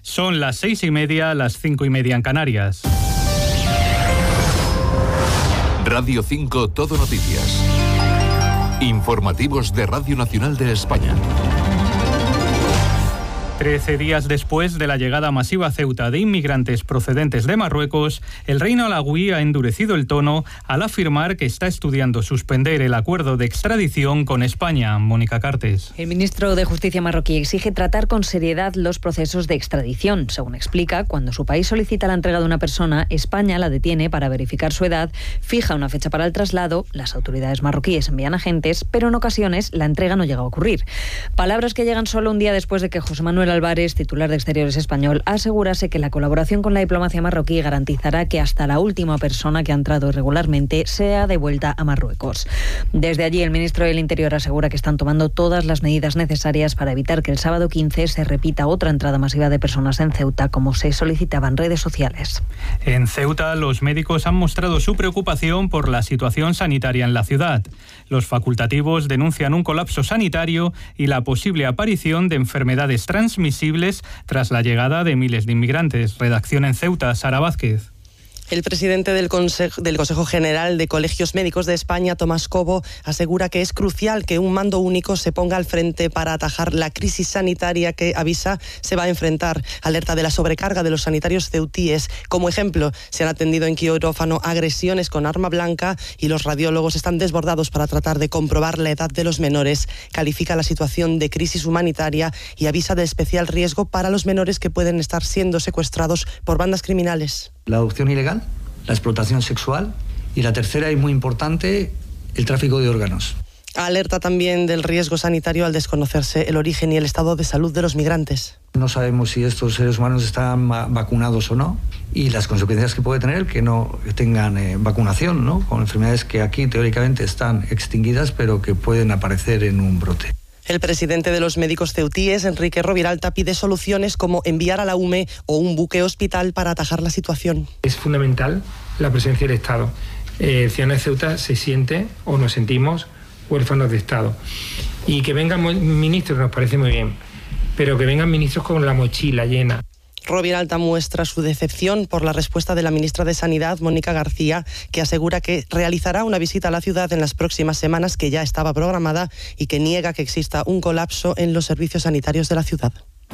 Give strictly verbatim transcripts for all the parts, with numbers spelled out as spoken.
Son las seis y media, las cinco y media en Canarias. Radio cinco Todo Noticias. Informativos de Radio Nacional de España. Trece días después de la llegada masiva a Ceuta de inmigrantes procedentes de Marruecos, el reino alauí ha endurecido el tono al afirmar que está estudiando suspender el acuerdo de extradición con España. Mónica Cartes. El ministro de Justicia marroquí exige tratar con seriedad los procesos de extradición. Según explica, cuando su país solicita la entrega de una persona, España la detiene para verificar su edad, fija una fecha para el traslado, las autoridades marroquíes envían agentes, pero en ocasiones la entrega no llega a ocurrir. Palabras que llegan solo un día después de que José Manuel Álvarez, titular de Exteriores español, asegurase que la colaboración con la diplomacia marroquí garantizará que hasta la última persona que ha entrado irregularmente sea devuelta a Marruecos. Desde allí, el ministro del Interior asegura que están tomando todas las medidas necesarias para evitar que el sábado quince se repita otra entrada masiva de personas en Ceuta, como se solicitaba en redes sociales. En Ceuta, los médicos han mostrado su preocupación por la situación sanitaria en la ciudad. Los facultativos denuncian un colapso sanitario y la posible aparición de enfermedades transmisibles tras la llegada de miles de inmigrantes. Redacción en Ceuta, Sara Vázquez. El presidente del Consejo, del Consejo General de Colegios Médicos de España, Tomás Cobo, asegura que es crucial que un mando único se ponga al frente para atajar la crisis sanitaria que, avisa, se va a enfrentar. Alerta de la sobrecarga de los sanitarios ceutíes. Como ejemplo, se han atendido en quirófano agresiones con arma blanca y los radiólogos están desbordados para tratar de comprobar la edad de los menores. Califica la situación de crisis humanitaria y avisa de especial riesgo para los menores que pueden estar siendo secuestrados por bandas criminales. La adopción ilegal, la explotación sexual y la tercera y muy importante, el tráfico de órganos. Alerta también del riesgo sanitario al desconocerse el origen y el estado de salud de los migrantes. No sabemos si estos seres humanos están vacunados o no y las consecuencias que puede tener que no tengan eh, vacunación, ¿no? Con enfermedades que aquí teóricamente están extinguidas pero que pueden aparecer en un brote. El presidente de los médicos ceutíes, Enrique Roviralta, pide soluciones como enviar a la U M E o un buque hospital para atajar la situación. Es fundamental la presencia del Estado. Eh, el ciudadano de Ceuta se siente o nos sentimos huérfanos de Estado. Y que vengan ministros nos parece muy bien, pero que vengan ministros con la mochila llena. Roviralta muestra su decepción por la respuesta de la ministra de Sanidad, Mónica García, que asegura que realizará una visita a la ciudad en las próximas semanas, que ya estaba programada, y que niega que exista un colapso en los servicios sanitarios de la ciudad.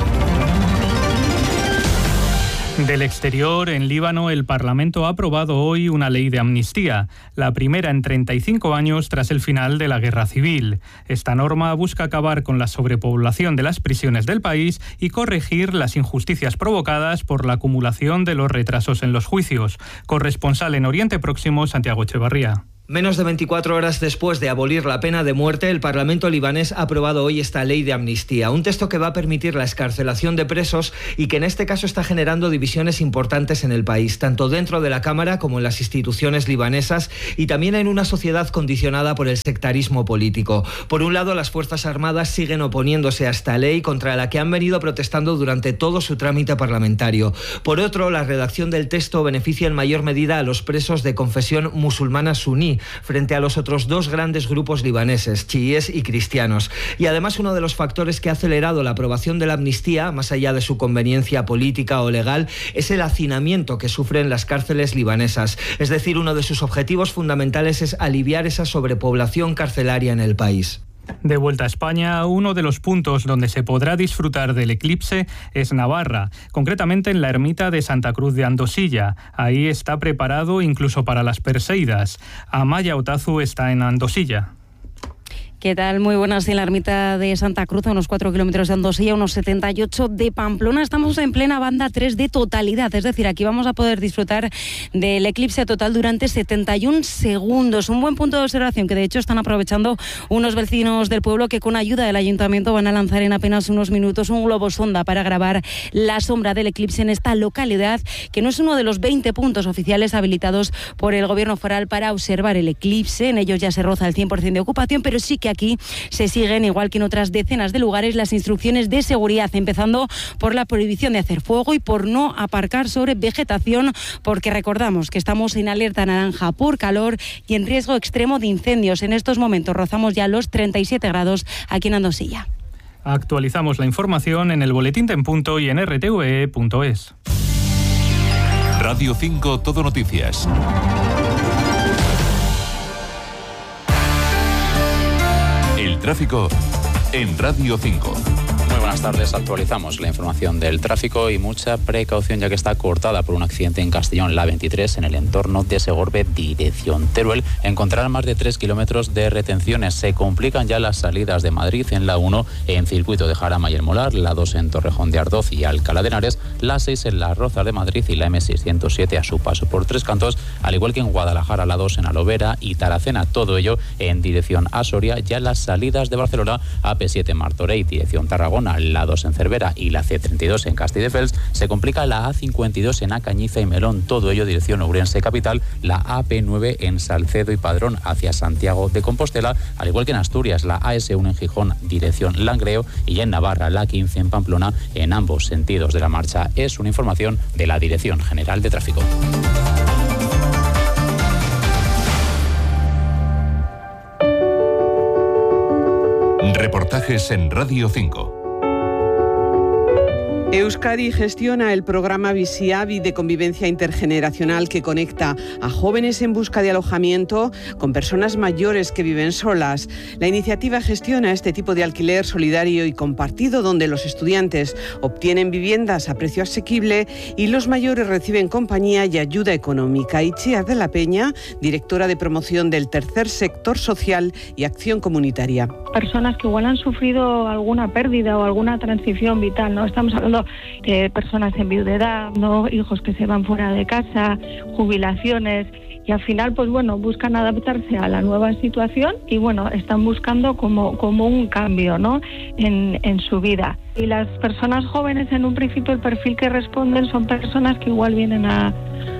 Del exterior, en Líbano, el Parlamento ha aprobado hoy una ley de amnistía, la primera en treinta y cinco años tras el final de la guerra civil. Esta norma busca acabar con la sobrepoblación de las prisiones del país y corregir las injusticias provocadas por la acumulación de los retrasos en los juicios. Corresponsal en Oriente Próximo, Santiago Echevarría. Menos de veinticuatro horas después de abolir la pena de muerte, el Parlamento libanés ha aprobado hoy esta ley de amnistía, un texto que va a permitir la excarcelación de presos y que en este caso está generando divisiones importantes en el país, tanto dentro de la Cámara como en las instituciones libanesas y también en una sociedad condicionada por el sectarismo político. Por un lado, las Fuerzas Armadas siguen oponiéndose a esta ley, contra la que han venido protestando durante todo su trámite parlamentario. Por otro, la redacción del texto beneficia en mayor medida a los presos de confesión musulmana suní, frente a los otros dos grandes grupos libaneses, chiíes y cristianos. Y además, uno de los factores que ha acelerado la aprobación de la amnistía, más allá de su conveniencia política o legal, es el hacinamiento que sufren las cárceles libanesas. Es decir, uno de sus objetivos fundamentales es aliviar esa sobrepoblación carcelaria en el país. De vuelta a España, uno de los puntos donde se podrá disfrutar del eclipse es Navarra, concretamente en la ermita de Santa Cruz de Andosilla. Ahí está preparado incluso para las Perseidas. Amaya Otazu está en Andosilla. ¿Qué tal? Muy buenas. En la ermita de Santa Cruz, a unos cuatro kilómetros de Andosilla, unos setenta y ocho de Pamplona. Estamos en plena banda tres de totalidad, es decir, aquí vamos a poder disfrutar del eclipse total durante setenta y un segundos. Un buen punto de observación que de hecho están aprovechando unos vecinos del pueblo que con ayuda del ayuntamiento van a lanzar en apenas unos minutos un globo sonda para grabar la sombra del eclipse en esta localidad, que no es uno de los veinte puntos oficiales habilitados por el gobierno foral para observar el eclipse. En ellos ya se roza el cien por ciento de ocupación, pero sí que aquí se siguen, igual que en otras decenas de lugares, las instrucciones de seguridad, empezando por la prohibición de hacer fuego y por no aparcar sobre vegetación, porque recordamos que estamos en alerta naranja por calor y en riesgo extremo de incendios. En estos momentos rozamos ya los treinta y siete grados aquí en Andosilla. Actualizamos la información en el Boletín en Punto y en r t v e punto es. Radio cinco Todo Noticias. El tráfico en Radio cinco. Muy buenas tardes, actualizamos la información del tráfico y mucha precaución ya que está cortada por un accidente en Castellón, la veintitrés, en el entorno de Segorbe, dirección Teruel. Encontrarán más de tres kilómetros de retenciones. Se complican ya las salidas de Madrid en la uno, en Circuito de Jarama y El Molar, la dos en Torrejón de Ardoz y Alcalá de Henares, la seis en Las Rozas de Madrid y la eme seiscientos siete a su paso por Tres Cantos, al igual que en Guadalajara, la dos en Alovera y Taracena, todo ello en dirección a Soria. Ya las salidas de Barcelona, A P siete Martorell, dirección Tarragona, la dos en Cervera y la ce treinta y dos en Castelldefels. Se complica la a cincuenta y dos en A Cañiza y Melón, todo ello dirección Ourense capital, la a pe nueve en Salcedo y Padrón hacia Santiago de Compostela, al igual que en Asturias, la a ese uno en Gijón, dirección Langreo, y en Navarra, la quince en Pamplona, en ambos sentidos de la marcha. Es una información de la Dirección General de Tráfico. Reportajes en Radio cinco. Euskadi gestiona el programa Biziabi de convivencia intergeneracional que conecta a jóvenes en busca de alojamiento con personas mayores que viven solas. La iniciativa gestiona este tipo de alquiler solidario y compartido donde los estudiantes obtienen viviendas a precio asequible y los mayores reciben compañía y ayuda económica. Itziar de la Peña, directora de promoción del Tercer Sector Social y Acción Comunitaria. Personas que igual han sufrido alguna pérdida o alguna transición vital, ¿no? Estamos hablando de personas en viudedad, ¿no? Hijos que se van fuera de casa, jubilaciones, y al final, pues bueno, buscan adaptarse a la nueva situación y bueno, están buscando como, como un cambio, ¿no? En, en su vida. Y las personas jóvenes, en un principio, el perfil que responden son personas que igual vienen a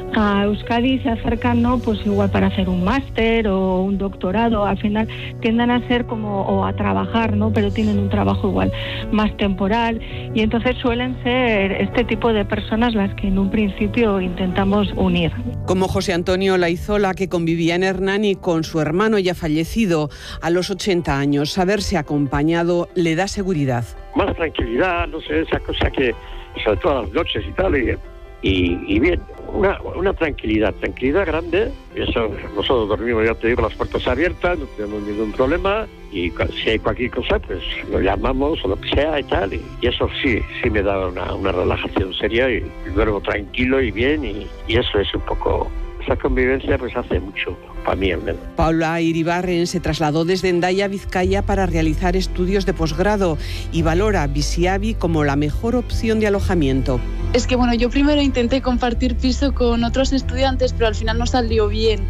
a Euskadi y se acercan, ¿no? Pues igual para hacer un máster o un doctorado. Al final tienden a ser como, o a trabajar, ¿no? Pero tienen un trabajo igual más temporal y entonces suelen ser este tipo de personas las que en un principio intentamos unir. Como José Antonio Laizola, que convivía en Hernani con su hermano ya fallecido a los ochenta años. Saberse acompañado le da seguridad. Más tranquilidad, no sé, esa cosa que, sobre todo las noches y tal, y, y, y bien, una, una tranquilidad, tranquilidad grande. Eso, nosotros dormimos, ya te digo, las puertas abiertas, no tenemos ningún problema, y si hay cualquier cosa, pues lo llamamos o lo que sea y tal, y, y eso sí, sí me da una, una relajación seria y, y duermo tranquilo y bien, y, y eso es un poco... Esa convivencia pues hace mucho para mí al menos. Paula Iribarren se trasladó desde Hendaya, Vizcaya, para realizar estudios de posgrado y valora Biziabi como la mejor opción de alojamiento. Es que bueno, yo primero intenté compartir piso con otros estudiantes, pero al final no salió bien.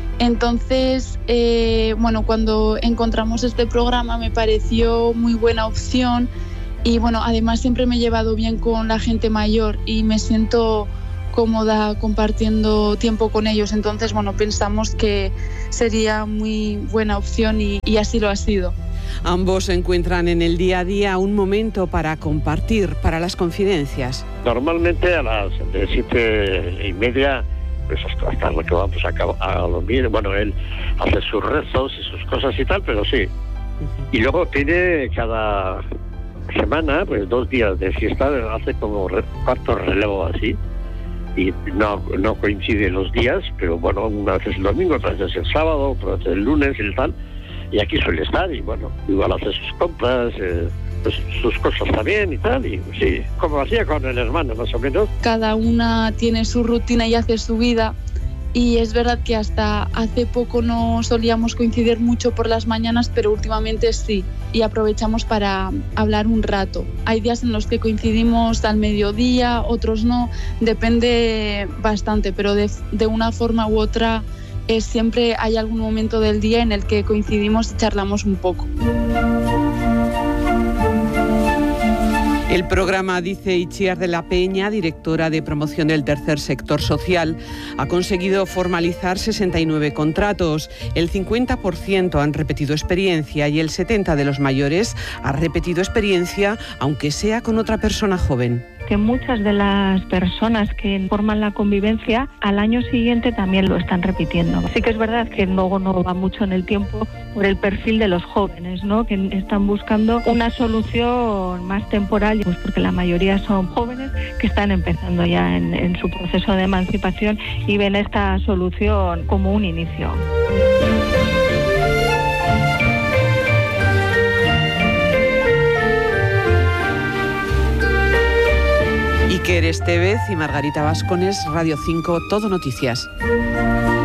Entonces, eh, bueno, cuando encontramos este programa me pareció muy buena opción y bueno, además siempre me he llevado bien con la gente mayor y me siento cómoda compartiendo tiempo con ellos, entonces bueno, pensamos que sería muy buena opción y, y así lo ha sido. Ambos encuentran en el día a día un momento para compartir, para las confidencias. Normalmente a las de siete y media, pues hasta, hasta lo que vamos a, a dormir, bueno, él hace sus rezos y sus cosas y tal, pero sí. Uh-huh. Y luego tiene cada semana, pues dos días de fiesta, hace como re, cuarto relevo así. Y no, no coinciden los días, pero bueno, una vez el domingo, otra vez el sábado, otra vez el lunes y tal, y aquí suele estar, y bueno, igual hace sus compras, eh, pues, sus cosas también y tal, y sí, como hacía con el hermano más o menos. Cada una tiene su rutina y hace su vida, y es verdad que hasta hace poco no solíamos coincidir mucho por las mañanas, pero últimamente sí, y aprovechamos para hablar un rato. Hay días en los que coincidimos al mediodía, otros no, depende bastante, pero de, de una forma u otra eh, siempre hay algún momento del día en el que coincidimos y charlamos un poco. El programa, dice Itziar de la Peña, directora de promoción del Tercer Sector Social, ha conseguido formalizar sesenta y nueve contratos. El cincuenta por ciento han repetido experiencia y el setenta por ciento de los mayores ha repetido experiencia, aunque sea con otra persona joven. Que muchas de las personas que forman la convivencia al año siguiente también lo están repitiendo. Sí que es verdad que luego no va mucho en el tiempo, por el perfil de los jóvenes, ¿no? Que están buscando una solución más temporal, pues porque la mayoría son jóvenes que están empezando ya en, en su proceso de emancipación y ven esta solución como un inicio. Iker Estevez y Margarita Vascones, Radio cinco, Todo Noticias.